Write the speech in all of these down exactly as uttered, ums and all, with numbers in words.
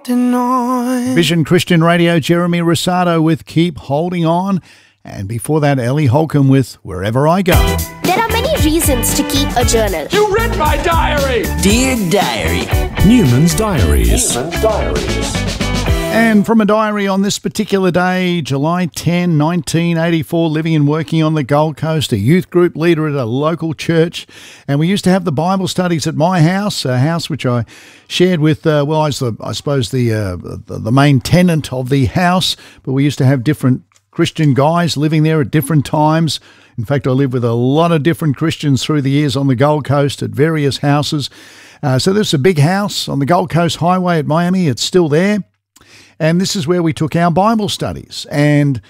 denied. Vision Christian Radio, Jeremy Rosado with Keep Holding On. And before that, Ellie Holcomb with Wherever I Go. There are many reasons to keep a journal. You read my diary! Dear Diary. Newman's Diaries. Newman's Diaries. And from a diary on this particular day, July tenth, nineteen eighty-four, living and working on the Gold Coast, a youth group leader at a local church. And we used to have the Bible studies at my house, a house which I shared with, uh, well, I, was the, I suppose the, uh, the the main tenant of the house, but we used to have different Christian guys living there at different times. In fact, I lived with a lot of different Christians through the years on the Gold Coast at various houses. Uh, so there's a big house on the Gold Coast Highway at Miami. It's still there. And this is where we took our Bible studies. And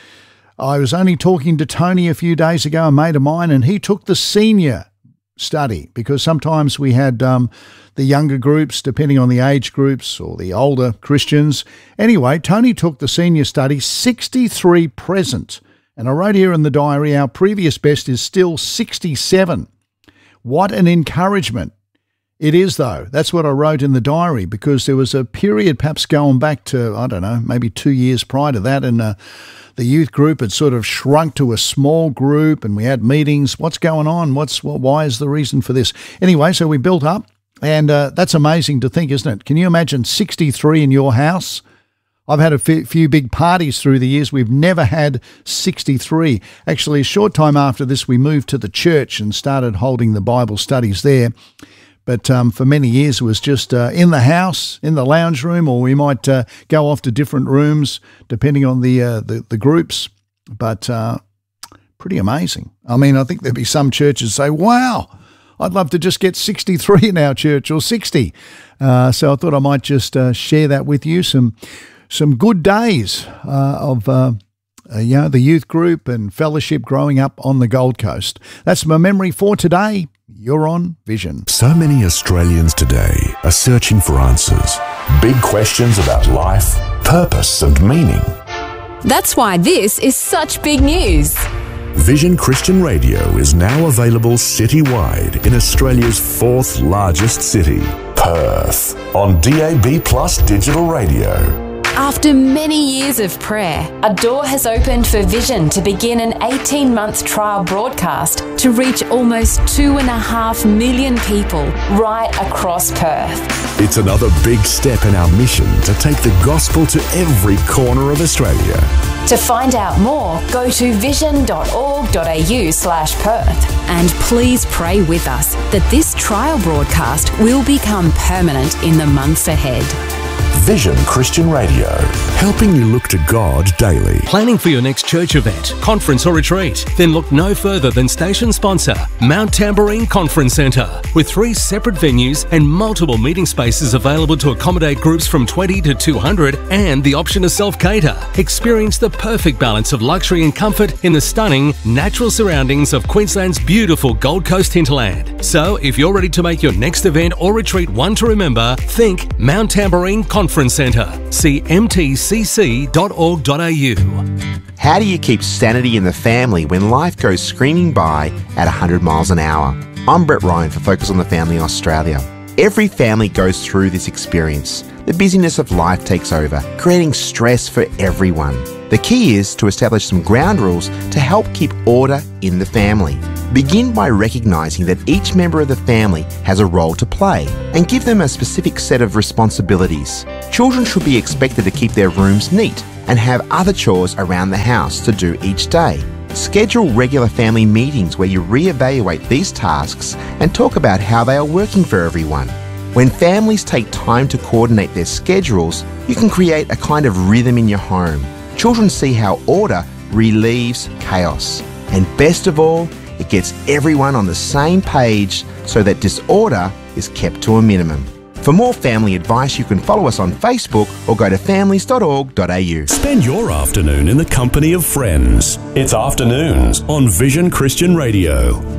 I was only talking to Tony a few days ago, a mate of mine, and he took the senior study because sometimes we had um, the younger groups, depending on the age groups, or the older Christians. Anyway, Tony took the senior study, sixty-three present. And I wrote here in the diary, our previous best is still sixty-seven. What an encouragement. It is, though. That's what I wrote in the diary, because there was a period perhaps going back to, I don't know, maybe two years prior to that, and uh, the youth group had sort of shrunk to a small group, and we had meetings. What's going on? What's well, why is the reason for this? Anyway, so we built up, and uh, that's amazing to think, isn't it? Can you imagine sixty-three in your house? I've had a few big parties through the years. We've never had sixty-three. Actually, a short time after this, we moved to the church and started holding the Bible studies there. But um, for many years, it was just uh, in the house, in the lounge room, or we might uh, go off to different rooms depending on the uh, the, the groups. But uh, pretty amazing. I mean, I think there'd be some churches say, wow, I'd love to just get sixty-three in our church, or sixty. Uh, so I thought I might just uh, share that with you. Some some good days uh, of uh, uh, you know, the youth group and fellowship growing up on the Gold Coast. That's my memory for today. You're on Vision. So many Australians today are searching for answers. Big questions about life, purpose and meaning. That's why this is such big news. Vision Christian Radio is now available citywide in Australia's fourth largest city, Perth, on D A B Plus Digital Radio. After many years of prayer, a door has opened for Vision to begin an eighteen-month trial broadcast to reach almost two and a half million people right across Perth. It's another big step in our mission to take the gospel to every corner of Australia. To find out more, go to vision.org.au slash Perth. And please pray with us that this trial broadcast will become permanent in the months ahead. Vision Christian Radio. Helping you look to God daily. Planning for your next church event, conference or retreat? Then look no further than station sponsor, Mount Tamborine Conference Centre. With three separate venues and multiple meeting spaces available to accommodate groups from twenty to two hundred and the option to self-cater. Experience the perfect balance of luxury and comfort in the stunning, natural surroundings of Queensland's beautiful Gold Coast hinterland. So if you're ready to make your next event or retreat one to remember, think Mount Tamborine Conference Centre. See m t c c dot org dot a u. How do you keep sanity in the family when life goes screaming by at one hundred miles an hour? I'm Brett Ryan for Focus on the Family Australia. Every family goes through this experience. The busyness of life takes over, creating stress for everyone. The key is to establish some ground rules to help keep order in the family. Begin by recognising that each member of the family has a role to play and give them a specific set of responsibilities. Children should be expected to keep their rooms neat and have other chores around the house to do each day. Schedule regular family meetings where you re-evaluate these tasks and talk about how they are working for everyone. When families take time to coordinate their schedules, you can create a kind of rhythm in your home. Children see how order relieves chaos. And best of all, it gets everyone on the same page so that disorder is kept to a minimum. For more family advice, you can follow us on Facebook or go to families dot org dot a u. Spend your afternoon in the company of friends. It's Afternoons on Vision Christian Radio.